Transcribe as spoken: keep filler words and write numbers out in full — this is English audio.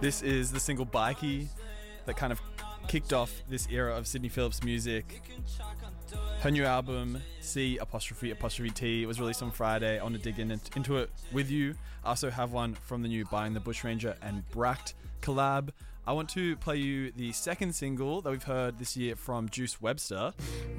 This is the single Bikey that kind of kicked off this era of Sydney Phillips music. Her new album, C apostrophe apostrophe T, was released on Friday. I want to dig in into it with you. I also have one from the new Buying the Bushranger and Bract collab. I want to play you the second single that we've heard this year from Juice Webster.